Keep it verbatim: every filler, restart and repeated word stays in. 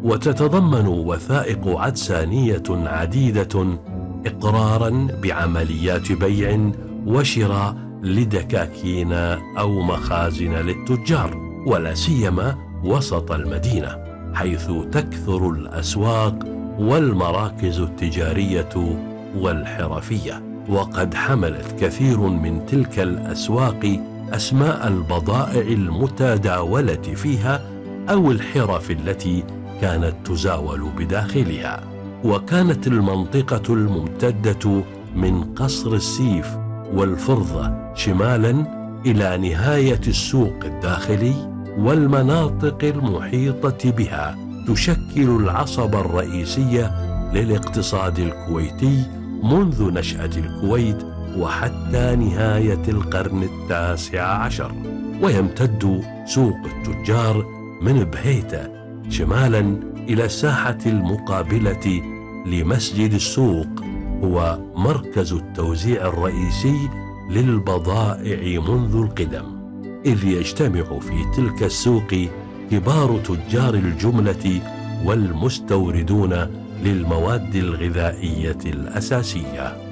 وتتضمن وثائق عدسانية عديدة إقراراً بعمليات بيع وشراء لدكاكين أو مخازن للتجار، ولا سيما وسط المدينة، حيث تكثر الأسواق والمراكز التجارية والحرفية. وقد حملت كثير من تلك الأسواق أسماء البضائع المتداولة فيها أو الحرف التي كانت تزاول بداخلها. وكانت المنطقة الممتدة من قصر السيف والفرضة شمالا إلى نهاية السوق الداخلي والمناطق المحيطة بها تشكل العصب الرئيسي للاقتصاد الكويتي منذ نشأة الكويت وحتى نهاية القرن التاسع عشر. ويمتد سوق التجار من بهيتة شمالا إلى الساحة المقابلة لمسجد السوق، هو مركز التوزيع الرئيسي للبضائع منذ القدم، إذ يجتمع في تلك السوق كبار تجار الجملة والمستوردون للمواد الغذائية الأساسية.